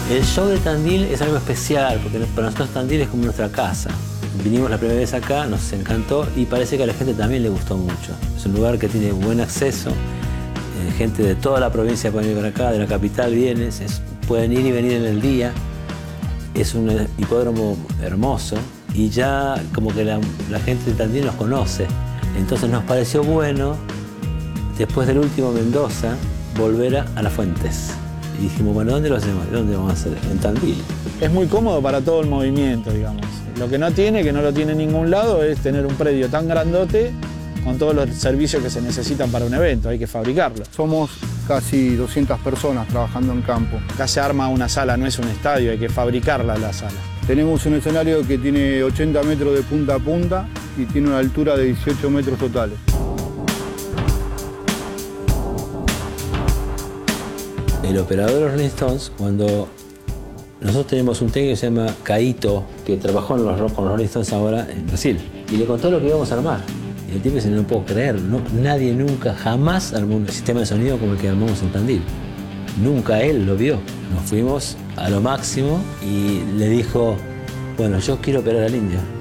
El show de Tandil es algo especial, porque para nosotros Tandil es como nuestra casa. Vinimos la primera vez acá, nos encantó y parece que a la gente también le gustó mucho. Es un lugar que tiene buen acceso, gente de toda la provincia puede venir para acá, de la capital vienen, pueden ir y venir en el día. Es un hipódromo hermoso y ya como que la gente de Tandil nos conoce. Entonces nos pareció bueno, después del último Mendoza, volver a Las Fuentes. Y dijimos, bueno, ¿dónde lo hacemos? ¿Dónde vamos a hacer? En Tandil. Es muy cómodo para todo el movimiento, digamos. Lo que no tiene, que no lo tiene en ningún lado, es tener un predio tan grandote con todos los servicios que se necesitan para un evento. Hay que fabricarlo. Somos casi 200 personas trabajando en campo. Acá se arma una sala, no es un estadio, hay que fabricarla la sala. Tenemos un escenario que tiene 80 metros de punta a punta y tiene una altura de 18 metros totales. El operador de los Rolling Stones, cuando nosotros tenemos un técnico que se llama Caíto, que trabajó con los Rolling Stones ahora en Brasil, y le contó lo que íbamos a armar. Y el tipo dice, no lo puedo creer, nadie nunca, jamás armó un sistema de sonido como el que armamos en Tandil. Nunca él lo vio. Nos fuimos a lo máximo y le dijo, bueno, yo quiero operar al indio.